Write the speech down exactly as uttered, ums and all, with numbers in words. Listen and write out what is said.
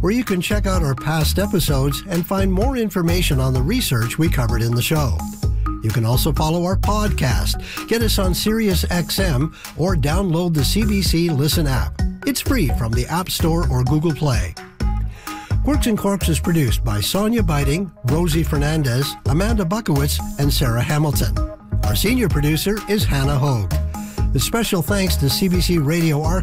where you can check out our past episodes and find more information on the research we covered in the show. You can also follow our podcast, get us on Sirius X M, or download the C B C Listen app. It's free from the App Store or Google Play. Quirks and Corks is produced by Sonia Biting, Rosie Fernandez, Amanda Buckowitz, and Sarah Hamilton. Our senior producer is Hannah Hogue. With special thanks to C B C Radio Archive